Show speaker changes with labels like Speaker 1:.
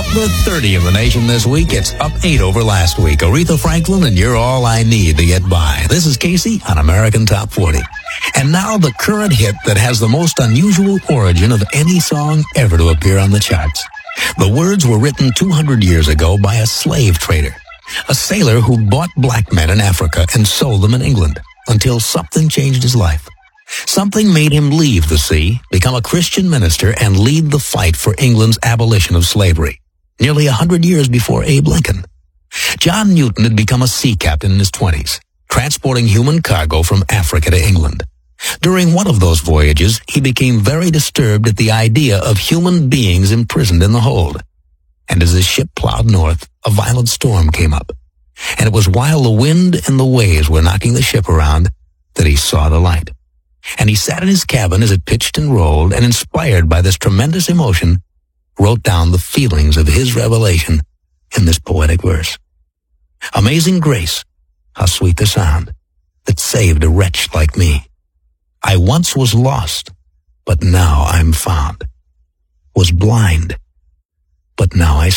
Speaker 1: The 30 of the nation this week. It's up 8 over last week. Aretha Franklin and You're All I Need to Get By. This is Casey on American Top 40. And now the current hit that has the most unusual origin of any song ever to appear on the charts. The words were written 200 years ago by a slave trader, a sailor who bought black men in Africa and sold them in England until something changed his life. Something made him leave the sea, become a Christian minister, and lead the fight for England's abolition of slavery, nearly 100 years before Abe Lincoln. John Newton had become a sea captain in his 20s, transporting human cargo from Africa to England. During one of those voyages, he became very disturbed at the idea of human beings imprisoned in the hold. And as his ship plowed north, a violent storm came up. And it was while the wind and the waves were knocking the ship around that he saw the light. And he sat in his cabin as it pitched and rolled, and inspired by this tremendous emotion, wrote down the feelings of his revelation in this poetic verse. Amazing grace, how sweet the sound that saved a wretch like me. I once was lost, but now I'm found. Was blind, but now I see.